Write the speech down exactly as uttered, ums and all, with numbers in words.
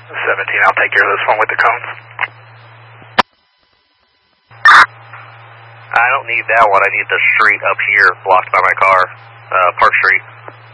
seventeen, I'll take care of this one with the cones. I don't need that one. I need the street up here blocked by my car. Uh, Park Street.